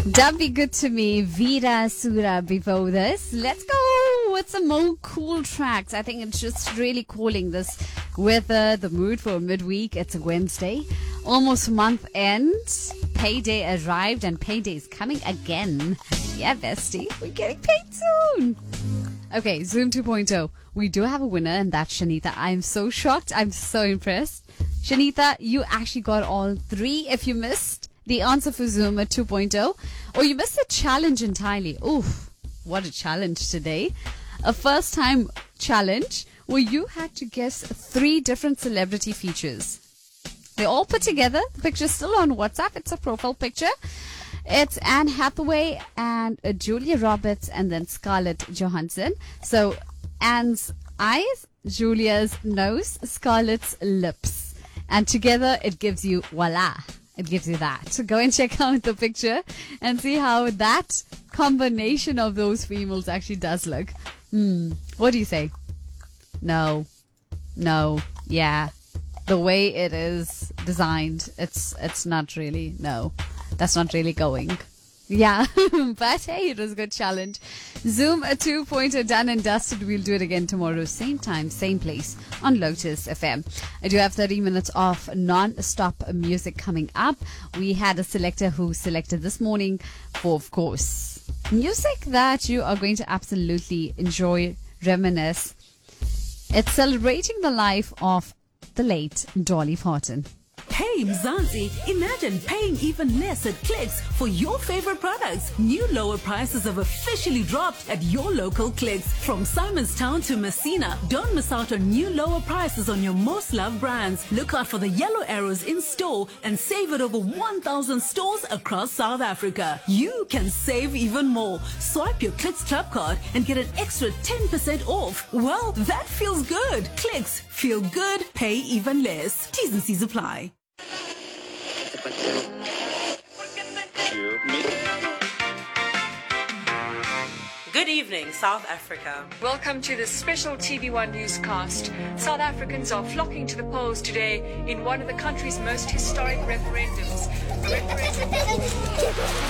Don't Be Good to Me, Veera Sura before this. Let's go with some more cool tracks. I think it's just really calling this weather, the mood for midweek. It's a Wednesday, almost month end. Payday arrived and payday is coming again. Yeah, bestie, we're getting paid soon. Okay, Zoom 2.0. We do have a winner, and that's Shanita. I'm so shocked. I'm so impressed. Shanita, you actually got all three. If you missed the answer for Zoom at 2.0, or you missed the challenge entirely. Oof, what a challenge today. A first-time challenge where you had to guess 3 different celebrity features. They're all put together. The picture's still on WhatsApp. It's a profile picture. It's Anne Hathaway and Julia Roberts and then Scarlett Johansson. So Anne's eyes, Julia's nose, Scarlett's lips. And together it gives you voila. It gives you that. So go and check out the picture and see how that combination of those females actually does look. What do you say? No. Yeah. The way it is designed, it's not really, no. That's not really going. Yeah, but hey, it was a good challenge. Zoom 2.0 done and dusted. We'll do it again tomorrow, same time, same place on Lotus FM. I do have 30 minutes of non-stop music coming up. We had a selector who selected this morning for, of course, music that you are going to absolutely enjoy, reminisce. It's celebrating the life of the late Dolly Parton. Hey Mzansi, imagine paying even less at Clicks for your favorite products. New lower prices have officially dropped at your local Clicks. From Simonstown to Messina, don't miss out on new lower prices on your most loved brands. Look out for the yellow arrows in store and save at over 1,000 stores across South Africa. You can save even more. Swipe your Clicks Club card and get an extra 10% off. Well, that feels good. Clicks, feel good, pay even less. T's and C's apply. Good evening, South Africa. Welcome to the special TV1 newscast. South Africans are flocking to the polls today in one of the country's most historic referendums.